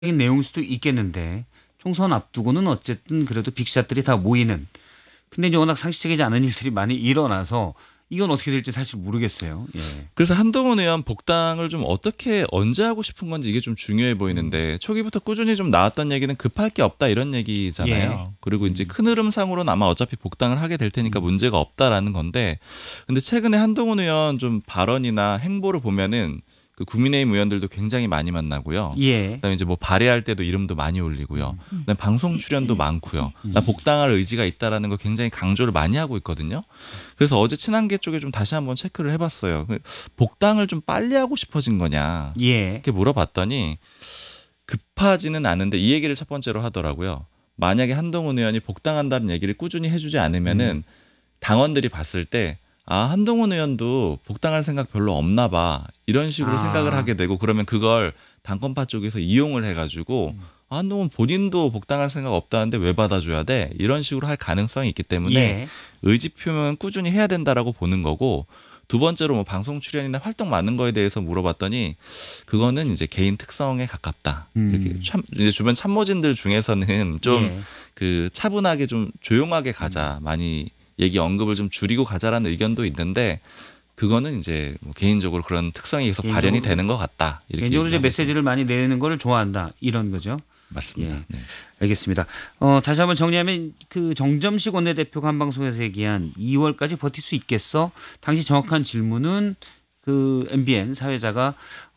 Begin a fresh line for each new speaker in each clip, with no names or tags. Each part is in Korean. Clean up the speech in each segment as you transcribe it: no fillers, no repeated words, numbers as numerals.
내용일 수도 있겠는데 총선 앞두고는 어쨌든 그래도 빅샷들이 다 모이는. 근데 이제 워낙 상식적이지 않은 일들이 많이 일어나서 이건 어떻게 될지 사실 모르겠어요. 예.
그래서 한동훈 의원 복당을 좀 어떻게 언제 하고 싶은 건지 이게 좀 중요해 보이는데 초기부터 꾸준히 좀 나왔던 얘기는 급할 게 없다 이런 얘기잖아요.
예.
그리고 이제 큰 흐름상으로는 아마 어차피 복당을 하게 될 테니까 문제가 없다라는 건데 근데 최근에 한동훈 의원 좀 발언이나 행보를 보면은 그 국민의힘 의원들도 굉장히 많이 만나고요.
예.
그다음에 이제 뭐 발의할 때도 이름도 많이 올리고요. 그다음에 방송 출연도 많고요. 나 복당할 의지가 있다라는 거 굉장히 강조를 많이 하고 있거든요. 그래서 어제 친한계 쪽에 좀 다시 한번 체크를 해봤어요. 복당을 좀 빨리 하고 싶어진 거냐
예.
이렇게 물어봤더니 급하지는 않은데 이 얘기를 첫 번째로 하더라고요. 만약에 한동훈 의원이 복당한다는 얘기를 꾸준히 해주지 않으면은 당원들이 봤을 때 한동훈 의원도 복당할 생각 별로 없나 봐. 이런 식으로 생각을 하게 되고 그러면 그걸 당권파 쪽에서 이용을 해가지고 한동훈 본인도 복당할 생각 없다는데 왜 받아줘야 돼? 이런 식으로 할 가능성이 있기 때문에
예.
의지 표명은 꾸준히 해야 된다라고 보는 거고 두 번째로 뭐 방송 출연이나 활동 많은 거에 대해서 물어봤더니 그거는 이제 개인 특성에 가깝다. 이렇게 이제 주변 참모진들 중에서는 좀 그 차분하게 좀 조용하게 가자. 많이 얘기 언급을 좀 줄이고 가자라는 의견도 있는데 그거는 이제 뭐 개인적으로 그런 특성이 계속 발현이 되는 것 같다. 이렇게
개인적으로 이제
얘기하고
메시지를 많이 내는 걸 좋아한다 이런 거죠.
맞습니다.
예.
네.
알겠습니다. 다시 한번 정리하면 그 정점식 원내대표가 한 방송에서 얘기한 2월까지 버틸 수 있겠어? 당시 정확한 질문은 그 MBN 사회자가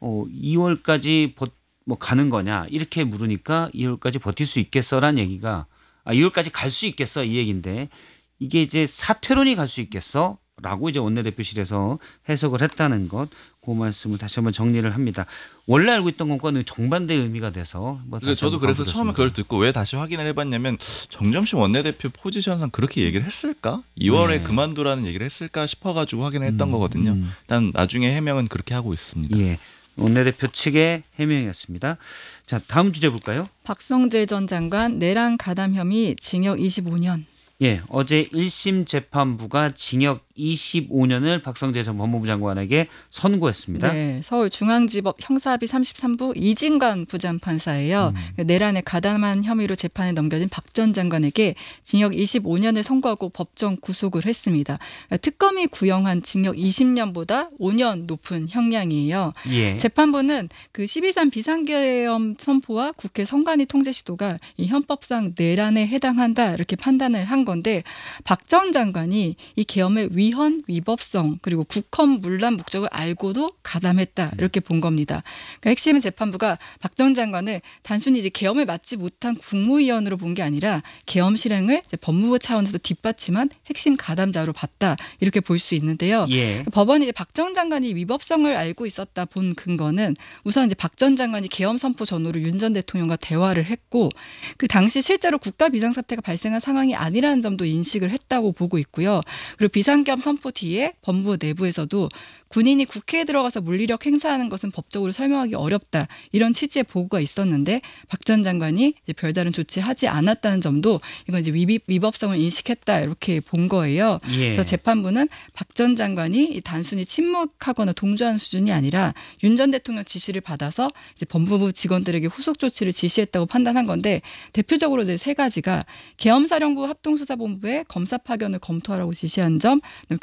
2월까지 뭐 가는 거냐 이렇게 물으니까 2월까지 버틸 수 있겠어라는 얘기가 2월까지 갈 수 있겠어 이 얘기인데 이게 이제 사퇴론이 갈 수 있겠어? 라고 이제 원내대표실에서 해석을 했다는 것, 그 말씀을 다시 한번 정리를 합니다. 원래 알고 있던 것과는 정반대의 의미가 돼서.
그러니까 저도 그래서 처음에 그걸 듣고 왜 다시 확인을 해봤냐면 정점식 원내대표 포지션상 그렇게 얘기를 했을까? 2월에 그만두라는 얘기를 했을까 싶어가지고 확인을 했던 거거든요. 일단 나중에 해명은 그렇게 하고 있습니다.
예. 원내대표 측의 해명이었습니다. 자, 다음 주제 볼까요?
박성재 전 장관 내란 가담 혐의 징역 25년.
예, 어제 1심 재판부가 징역 25년을 박성재 전 법무부 장관에게 선고했습니다.
네, 서울중앙지법 형사합의 33부 이진관 부장판사예요. 내란에 가담한 혐의로 재판에 넘겨진 박 전 장관에게 징역 25년을 선고하고 법정 구속을 했습니다. 특검이 구형한 징역 20년보다 5년 높은 형량이에요.
예.
재판부는 그 12.3 비상계엄 선포와 국회 선관위 통제 시도가 이 헌법상 내란에 해당한다 이렇게 판단을 한 건데 박 전 장관이 이 계엄의 위헌, 위법성 그리고 국헌 문란 목적을 알고도 가담했다 이렇게 본 겁니다. 그러니까 핵심은 재판부가 박 전 장관을 단순히 이제 계엄을 맡지 못한 국무위원으로 본 게 아니라 계엄 실행을 이제 법무부 차원에서 뒷받침한 핵심 가담자로 봤다 이렇게 볼 수 있는데요.
예.
법원이 박 전 장관이 위법성을 알고 있었다 본 근거는 우선 이제 박 전 장관이 계엄 선포 전후로 윤 전 대통령과 대화를 했고 그 당시 실제로 국가 비상사태가 발생한 상황이 아니라는 점도 인식을 했다고 보고 있고요. 그리고 비상계엄 선포 뒤에 법무부 내부에서도 군인이 국회에 들어가서 물리력 행사하는 것은 법적으로 설명하기 어렵다. 이런 취지의 보고가 있었는데 박 전 장관이 이제 별다른 조치하지 않았다는 점도 이건 이제 위법성을 인식했다 이렇게 본 거예요.
예.
그래서 재판부는 박 전 장관이 단순히 침묵하거나 동조하는 수준이 아니라 윤 전 대통령 지시를 받아서 이제 법무부 직원들에게 후속 조치를 지시했다고 판단한 건데 대표적으로 이제 세 가지가 계엄사령부 합동수사본부에 검사 파견을 검토하라고 지시한 점,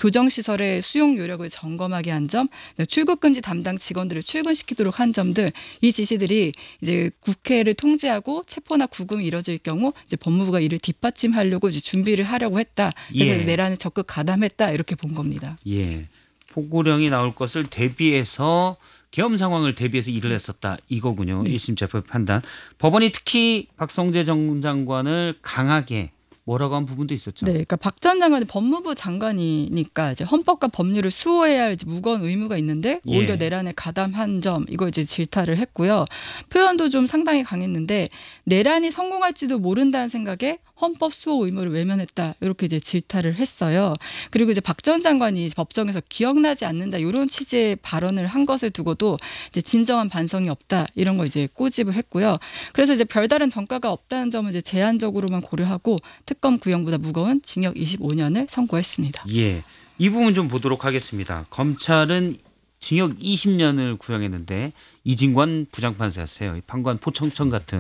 교정시설의 수용 요력을 점검하게 한 점, 출국금지 담당 직원들을 출근시키도록 한 점들 이 지시들이 이제 국회를 통제하고 체포나 구금이 이뤄질 경우 이제 법무부가 이를 뒷받침하려고 이제 준비를 하려고 했다. 그래서 내란에 적극 가담했다 이렇게 본 겁니다.
예. 포고령이 나올 것을 대비해서 계엄 상황을 대비해서 일을 했었다 이거군요. 1심 재판 판단. 법원이 특히 박성재 전 장관을 강하게 뭐라고 한 부분도 있었죠.
네, 그러니까 박 전 장관이 법무부 장관이니까 이제 헌법과 법률을 수호해야 할 무거운 의무가 있는데 오히려 내란에 가담한 점 이걸 이제 질타를 했고요. 표현도 좀 상당히 강했는데 내란이 성공할지도 모른다는 생각에 헌법 수호 의무를 외면했다 이렇게 이제 질타를 했어요. 그리고 이제 박 전 장관이 법정에서 기억나지 않는다 이런 취지의 발언을 한 것을 두고도 이제 진정한 반성이 없다 이런 거 이제 꼬집을 했고요. 그래서 이제 별다른 전과가 없다는 점을 이제 제한적으로만 고려하고 특검 구형보다 무거운 징역 25년을 선고했습니다.
예. 이 부분 좀 보도록 하겠습니다. 검찰은 징역 20년을 구형했는데 이진관 부장판사였어요. 판관 포청천 같은